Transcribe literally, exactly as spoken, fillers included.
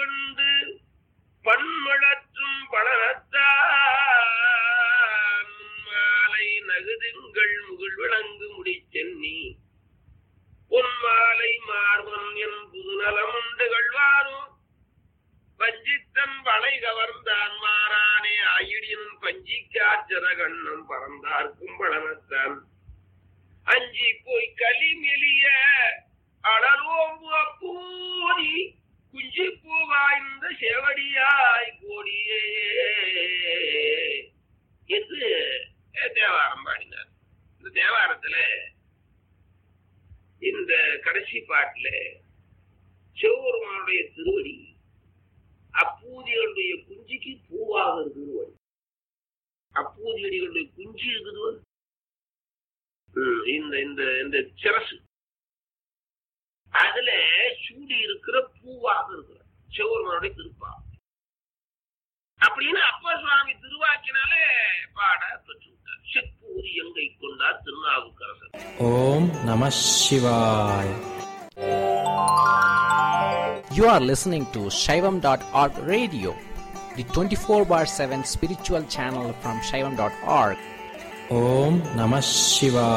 கண்டு பன்மழற்றும் பழனத்தான் மாலை நகுதிங்கள் முகில் விளங்கு முடிச்சென்னி பொன்மாலை மார்பன் என் புது நலமுண்டுகள்வாரும் பஞ்சித்தன் வளை கவர்ந்தான் மாறானே ஆயிடினும் பஞ்சிக்காச்சரகண்ணம் பறந்தார்க்கும் பழனத்தான் அஞ்சி போய் களி மெலிய அடலோம்பு அப்பூதி குஞ்சி பூவாய்ந்த செவடியாய் கோடியே என்று தேவாரம் பாடினார். இந்த தேவாரத்துல இந்த கடைசி பாட்டுல சிவபெருமானுடைய திருவடி அப்பூதிகளுடைய குஞ்சிக்கு பூவாக இருக்குது. அப்பூதியடிகளுடைய குஞ்சு இருக்குது இந்த இந்த இந்த சிரசு அதுல சூடி இருக்கிற பூவாக இருக்கிற சிவபெருமானுடைய திருப்பா அப்படின்னு அப்பா சுவாமி திருவாக்கினாலே பாட பெற்று விட்டார். செப்பூதி எங்கை கொண்டார் திருநாவுக்கரசர். ஓம் நம சிவாய். You are listening to Shaivam dot org radio, the twenty-four bar seven spiritual channel from Shaivam dot org. Om Namah Shivaya.